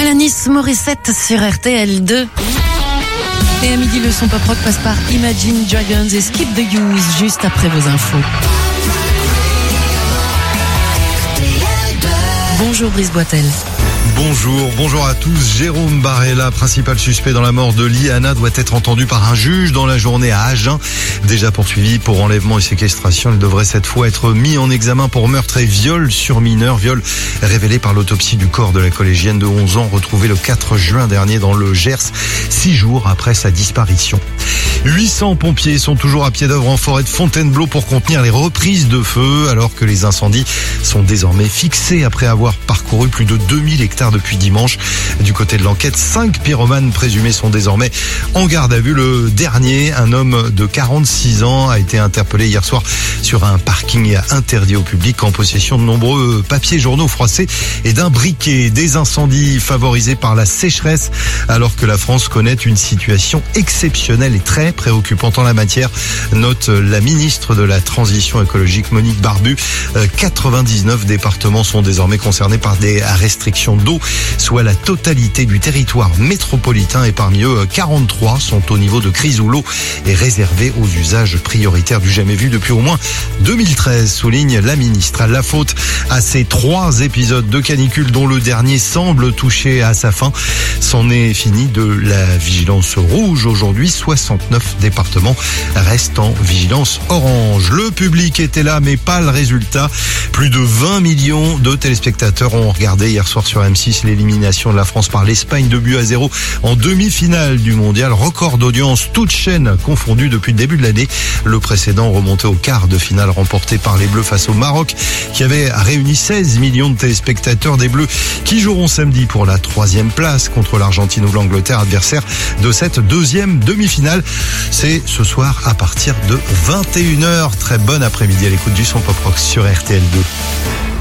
Alanis Morissette sur RTL2. Et à midi, le son pop rock passe par Imagine Dragons et Skip the Use, juste après vos infos. Bonjour Brice Boitel. Bonjour à tous. Jérôme Barella, principal suspect dans la mort de Liana, doit être entendu par un juge dans la journée à Agen. Déjà poursuivi pour enlèvement et séquestration, il devrait cette fois être mis en examen pour meurtre et viol sur mineur. Viol révélé par l'autopsie du corps de la collégienne de 11 ans retrouvée le 4 juin dernier dans le Gers, 6 jours après sa disparition. 800 pompiers sont toujours à pied d'œuvre en forêt de Fontainebleau pour contenir les reprises de feu, alors que les incendies sont désormais fixés après avoir parcouru plus de 2000 hectares depuis dimanche. Du côté de l'enquête, 5 pyromanes présumés sont désormais en garde à vue. Le dernier, un homme de 46 ans, a été interpellé hier soir sur un parking interdit au public en possession de nombreux papiers journaux froissés et d'un briquet. Des incendies favorisés par la sécheresse, alors que la France connaît une situation exceptionnelle et très préoccupante en la matière, note la ministre de la Transition écologique Monique Barbu. 99 départements sont désormais concernés par des restrictions d'eau, soit la totalité du territoire métropolitain, et parmi eux 43 sont au niveau de crise où l'eau est réservée aux usages prioritaires du jamais vu depuis au moins 2013, souligne la ministre. La faute à ces 3 épisodes de canicule dont le dernier semble toucher à sa fin. C'en est fini de la vigilance rouge. Aujourd'hui, 69 départements restent en vigilance orange. Le public était là, mais pas le résultat. Plus de 20 millions de téléspectateurs ont regardé hier soir sur M6 l'élimination de la France par l'Espagne 2-0 en demi-finale du mondial. Record d'audience, toutes chaînes confondues depuis le début de l'année. Le précédent remonté au quart de finale remporté par les Bleus face au Maroc, qui avait réuni 16 millions de téléspectateurs. Des Bleus qui joueront samedi pour la 3e place contre l'Argentine ou l'Angleterre, adversaire de cette 2e demi-finale. C'est ce soir à partir de 21h. Très bon après-midi à l'écoute du son pop rock sur RTL2.